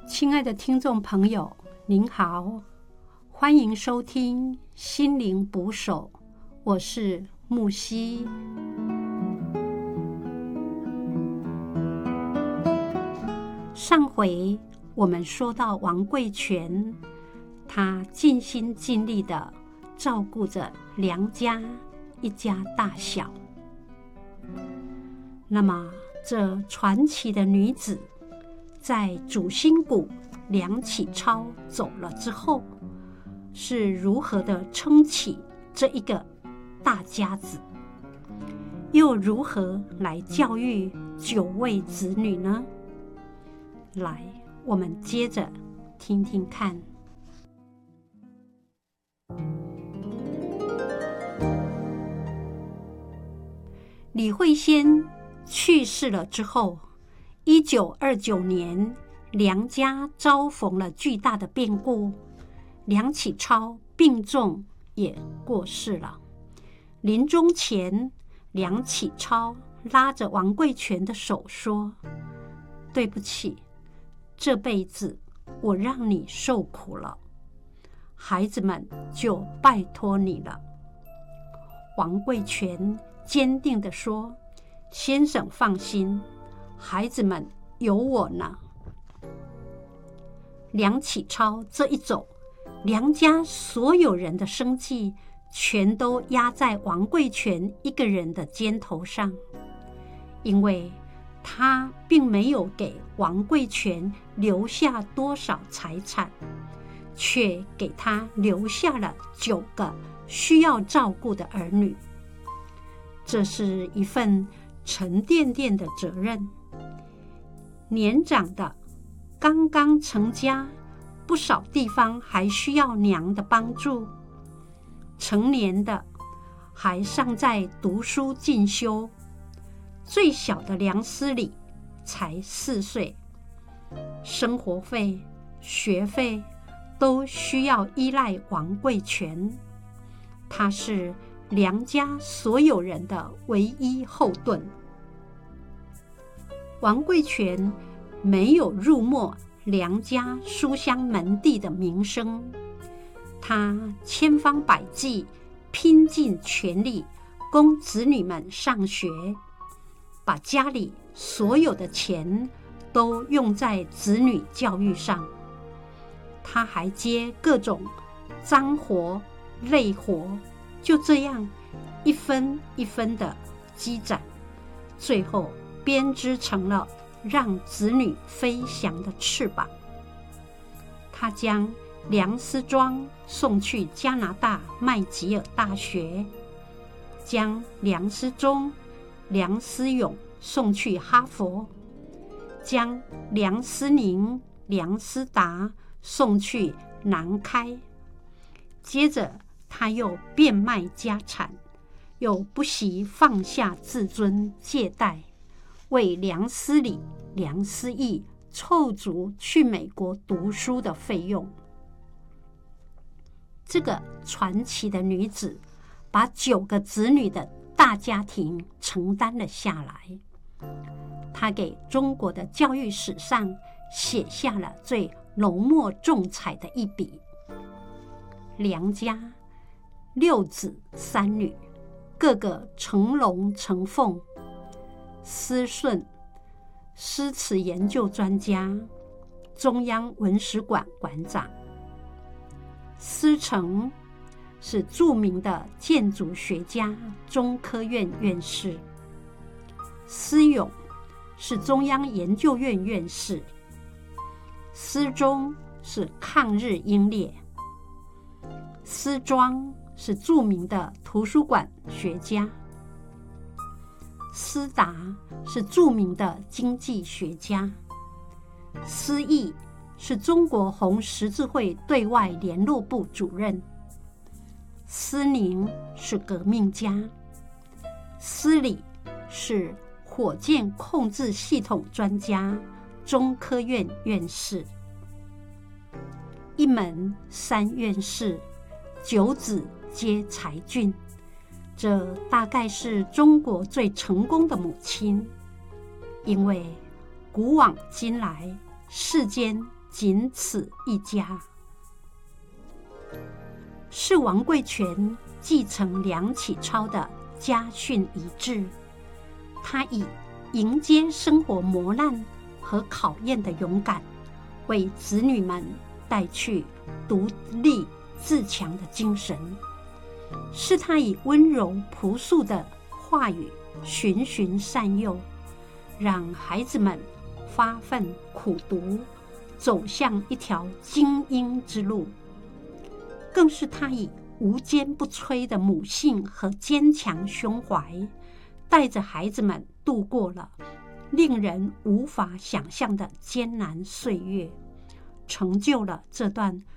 亲爱的听众朋友，您好，欢迎收听心灵捕手，我是木西。上回我们说到王贵全，他尽心尽力地照顾着梁家一家大小。那么这传奇的女子在主心骨梁启超走了之后，是如何的撑起这一个大家子，又如何来教育9位子女呢？来，我们接着听听看。李惠仙去世了之后，1929年，梁家遭逢了巨大的变故，梁启超病重也过世了。临终前，梁启超拉着王贵全的手说：“对不起，这辈子我让你受苦了，孩子们就拜托你了。”王贵全坚定地说：“先生放心，孩子们有我呢。”梁启超这一走，梁家所有人的生计全都压在王贵全一个人的肩头上，因为他并没有给王贵全留下多少财产，却给他留下了9个需要照顾的儿女。这是一份沉甸甸的责任。年长的刚刚成家，不少地方还需要娘的帮助；成年的还尚在读书进修。最小的梁思礼才4岁，生活费、学费都需要依赖王贵全，他是梁家所有人的唯一后盾。王贵全没有入没梁家书香门第的名声，他千方百计，拼尽全力供子女们上学，把家里所有的钱都用在子女教育上。他还接各种脏活、累活，就这样一分一分的积攒，最后编织成了让子女飞翔的翅膀。他将梁思庄送去加拿大麦吉尔大学，将梁思忠、梁思永送去哈佛，将梁思宁、梁思达送去南开。接着他又变卖家产，又不惜放下自尊借贷，为梁思礼、梁思义凑足去美国读书的费用。这个传奇的女子把9个子女的大家庭承担了下来，她给中国的教育史上写下了最浓墨重彩的一笔。梁家6子3女，个个成龙成凤。思顺，诗词研究专家，中央文史馆馆长；思成是著名的建筑学家，中科院院士；思永是中央研究院院士；思忠是抗日英烈；思庄是著名的图书馆学家；思达是著名的经济学家；思义是中国红十字会对外联络部主任；思宁是革命家；思礼是火箭控制系统专家，中科院院士。一门3院士，9子皆才俊，这大概是中国最成功的母亲。因为古往今来，世间仅此一家。是王贵全继承梁启超的家训遗志，他以迎接生活磨难和考验的勇敢，为子女们带去独立自强的精神。是他以温柔朴素的话语循循善诱，让孩子们发奋苦读，走向一条精英之路。更是他以无坚不摧的母性和坚强胸怀，带着孩子们度过了令人无法想象的艰难岁月，成就了这段